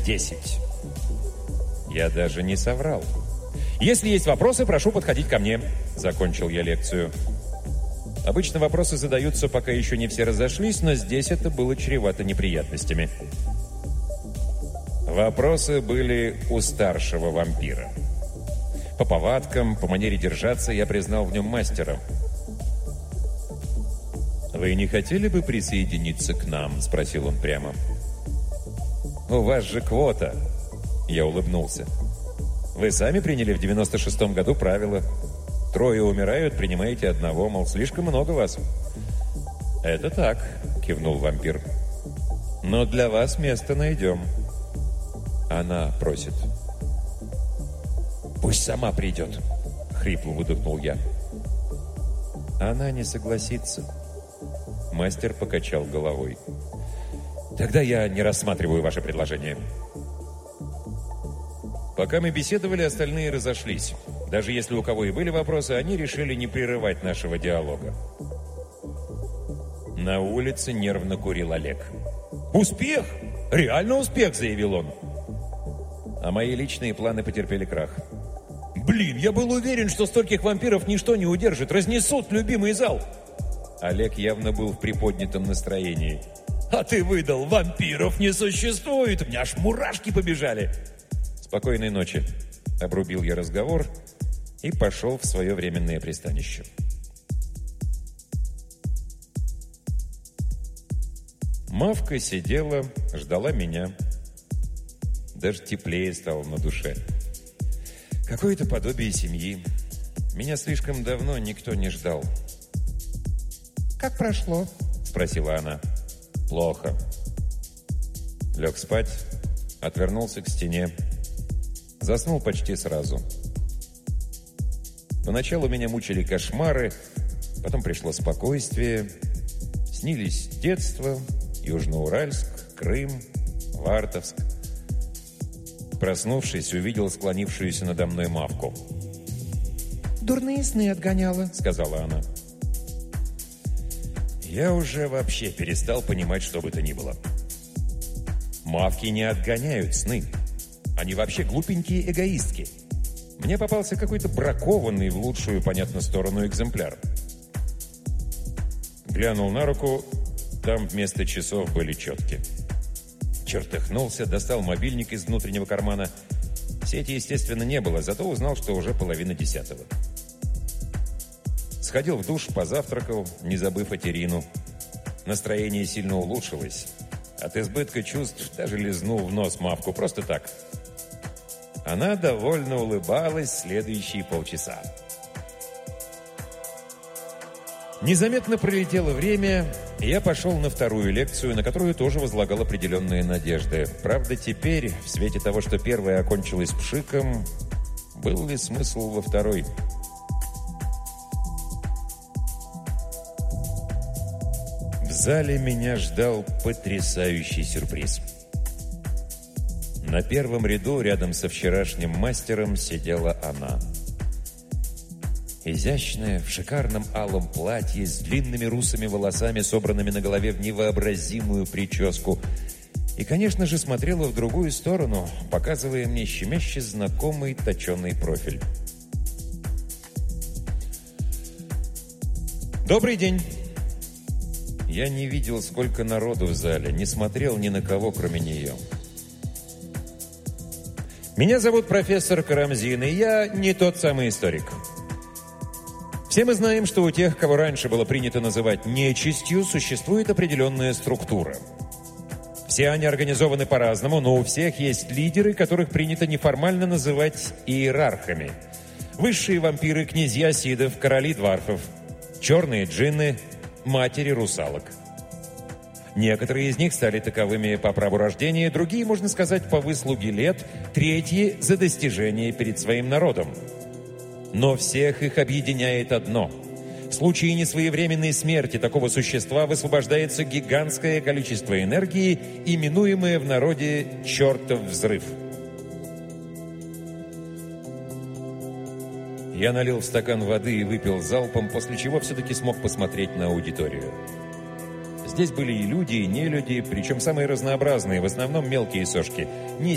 10. Я даже не соврал. «Если есть вопросы, прошу подходить ко мне», — закончил я лекцию. Обычно вопросы задаются, пока еще не все разошлись, но здесь это было чревато неприятностями. Вопросы были у старшего вампира. По повадкам, по манере держаться я признал в нем мастера. «Вы не хотели бы присоединиться к нам?» — спросил он прямо. «У вас же квота!» — я улыбнулся. «Вы сами приняли в 96-м году правила. 3 умирают, принимаете одного, мол, слишком много вас». «Это так», — кивнул вампир. «Но для вас место найдем». Она просит. «Пусть сама придет», — хрипло выдохнул я. «Она не согласится». Мастер покачал головой. «Тогда я не рассматриваю ваше предложение». Пока мы беседовали, остальные разошлись. Даже если у кого и были вопросы, они решили не прерывать нашего диалога. На улице нервно курил Олег. «Успех! Реально успех!» — заявил он. А мои личные планы потерпели крах. «Блин, я был уверен, что стольких вампиров ничто не удержит. Разнесут любимый зал!» Олег явно был в приподнятом настроении. «А ты выдал! Вампиров не существует! У меня аж мурашки побежали!» «Спокойной ночи!» — обрубил я разговор и пошел в свое временное пристанище. Мавка сидела, ждала меня. Даже теплее стало на душе. Какое-то подобие семьи. Меня слишком давно никто не ждал. «Как прошло?» — спросила она. «Плохо». Лег спать, отвернулся к стене. Заснул почти сразу. Поначалу меня мучили кошмары, потом пришло спокойствие. Снились детство, Южноуральск, Крым, Вартовск. Проснувшись, увидел склонившуюся надо мной Мавку. «Дурные сны отгоняла», — сказала она. Я уже вообще перестал понимать, что бы то ни было. Мавки не отгоняют сны. Они вообще глупенькие эгоистки. Мне попался какой-то бракованный в лучшую, понятно, сторону экземпляр. Глянул на руку, там вместо часов были четки. Чертыхнулся, достал мобильник из внутреннего кармана. Сети, естественно, не было, зато узнал, что уже 9:30. Сходил в душ, позавтракал, не забыв о Терину. Настроение сильно улучшилось. От избытка чувств даже лизнул в нос Мавку, просто так. Она довольно улыбалась следующие полчаса. Незаметно пролетело время, и я пошел на вторую лекцию, на которую тоже возлагал определенные надежды. Правда, теперь, в свете того, что первая окончилась пшиком, был ли смысл во второй? В зале меня ждал потрясающий сюрприз. На первом ряду, рядом со вчерашним мастером, сидела она. Изящная, в шикарном алом платье, с длинными русыми волосами, собранными на голове в невообразимую прическу. И, конечно же, смотрела в другую сторону, показывая мне щемяще знакомый точеный профиль. «Добрый день!» Я не видел, сколько народу в зале, не смотрел ни на кого, кроме нее. «Меня зовут профессор Карамзин, и я не тот самый историк. Все мы знаем, что у тех, кого раньше было принято называть нечистью, существует определенная структура. Все они организованы по-разному, но у всех есть лидеры, которых принято неформально называть иерархами. Высшие вампиры, князья сидов, короли дварфов, черные джинны, матери русалок. Некоторые из них стали таковыми по праву рождения, другие, можно сказать, по выслуге лет, третьи – за достижения перед своим народом. Но всех их объединяет одно. В случае несвоевременной смерти такого существа высвобождается гигантское количество энергии, именуемое в народе «чертов взрыв». Я налил в стакан воды и выпил залпом, после чего все-таки смог посмотреть на аудиторию. Здесь были и люди, и нелюди, причем самые разнообразные, в основном мелкие сошки.